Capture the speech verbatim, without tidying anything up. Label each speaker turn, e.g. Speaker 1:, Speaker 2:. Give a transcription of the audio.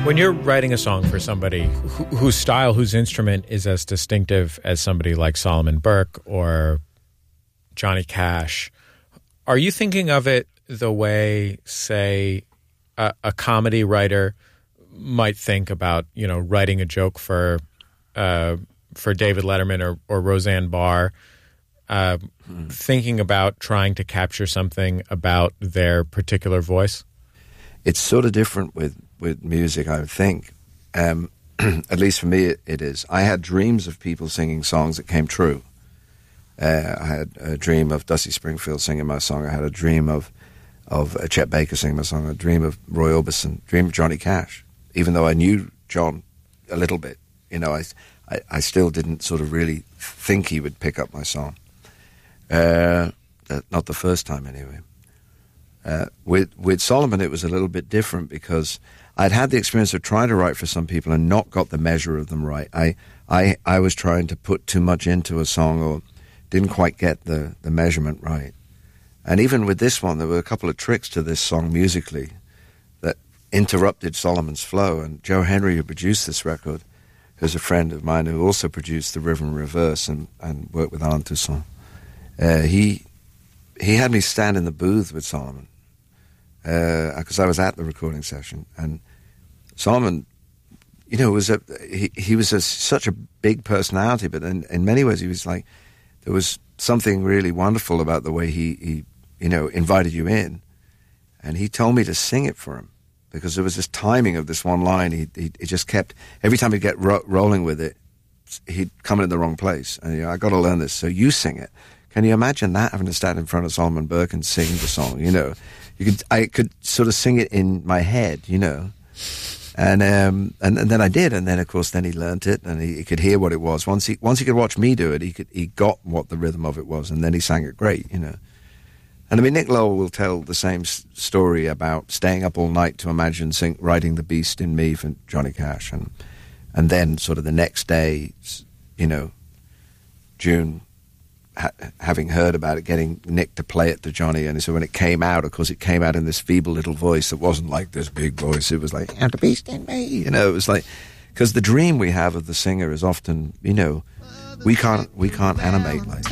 Speaker 1: When you're writing a song for somebody wh- whose style, whose instrument is as distinctive as somebody like Solomon Burke or Johnny Cash, are you thinking of it the way, say, a, a comedy writer might think about, you know, writing a joke for uh, for David Letterman or, or Roseanne Barr, uh, hmm. thinking about trying to capture something about their particular voice?
Speaker 2: It's sort of different with, with music, I would think. Um, at least for me, it, it is. I had dreams of people singing songs that came true. Uh, I had a dream of Dusty Springfield singing my song. I had a dream of of uh, Chet Baker singing my song. A dream of Roy Orbison. Dream of Johnny Cash. Even though I knew John a little bit, you know, I, I, I still didn't sort of really think he would pick up my song. Uh, not the first time, anyway. Uh, with with Solomon, it was a little bit different because I'd had the experience of trying to write for some people and not got the measure of them right. I I, I was trying to put too much into a song or didn't quite get the, the measurement right. And even with this one, there were a couple of tricks to this song musically that interrupted Solomon's flow. And Joe Henry, who produced this record, who's a friend of mine who also produced The River in Reverse and, and worked with Alain Toussaint, uh, he he had me stand in the booth with Solomon because uh, I was at the recording session. And Solomon, you know, was a, he, he was a, such a big personality, but in, in many ways he was like, there was something really wonderful about the way he, he, you know, invited you in. And he told me to sing it for him because there was this timing of this one line. He, he, he just kept, every time he'd get ro- rolling with it, he'd come in the wrong place. And, you know, I got to learn this, so you sing it. Can you imagine that, having to stand in front of Solomon Burke and sing the song, you know? You could, I could sort of sing it in my head, you know? And, um, and and then I did, and then of course then he learnt it, and he, he could hear what it was. Once he once he could watch me do it, he could he got what the rhythm of it was, and then he sang it great, you know. And I mean, Nick Lowell will tell the same s- story about staying up all night to imagine sing, writing "The Beast in Me" for Johnny Cash, and and then sort of the next day, you know, June, ha- having heard about it, getting Nick to play it to Johnny, and so when it came out, of course, it came out in this feeble little voice that wasn't like this big voice. It was like, "And the beast in me," you know. It was like, because the dream we have of the singer is often, you know, we can't we can't animate like that.